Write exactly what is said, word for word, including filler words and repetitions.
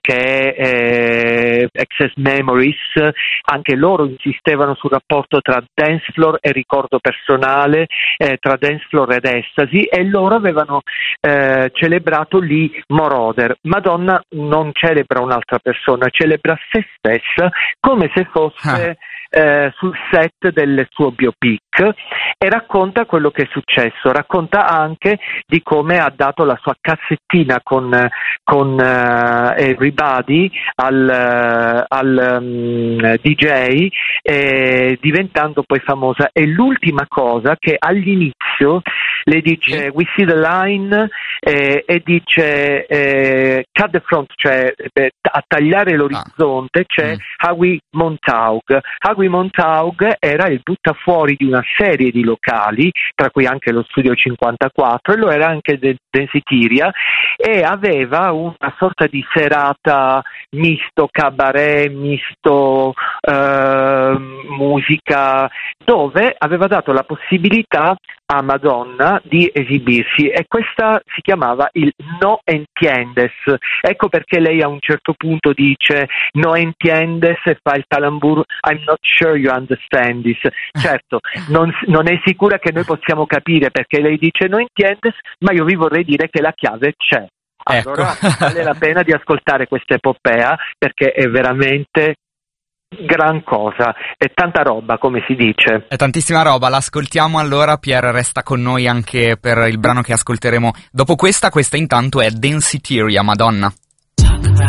che è eh, Access Memories, anche loro insistevano sul rapporto tra dance floor e ricordo personale, eh, tra dance floor ed ecstasy, e loro avevano eh, celebrato lì Moroder. Madonna non celebra un'altra persona, celebra se stessa come se fosse eh, sul set del suo biopic, e racconta quello che è successo, racconta anche di come ha dato la sua cassettina con, con uh, Everybody al, al um, D J, eh, diventando poi famosa. E l'ultima cosa, che all'inizio le dice "We see the line", eh, e dice eh, "cut the front", cioè eh, a tagliare l'orizzonte, c'è mm. Howie Montauk. Howie Montauk era il buttafuori di una serie di locali, tra cui anche lo Studio cinquantaquattro, e lo era anche del Densitiria, e aveva una sorta di serata misto cabaret, misto eh, musica, dove aveva dato la possibilità a Madonna di esibirsi, e questa si chiamava il No Entiendes. Ecco perché lei a un certo punto dice "No entiendes" e fa il calambur "I'm not sure you understand this". Certo, non, non è sicura che noi possiamo capire perché lei dice "No entiendes", ma io vi vorrei dire che la chiave c'è. Allora ecco. Vale la pena di ascoltare questa epopea, perché è veramente gran cosa, è tanta roba, come si dice. È tantissima roba, l'ascoltiamo allora. Pierre resta con noi anche per il brano che ascolteremo dopo questa. Questa intanto è Densitiria, Madonna.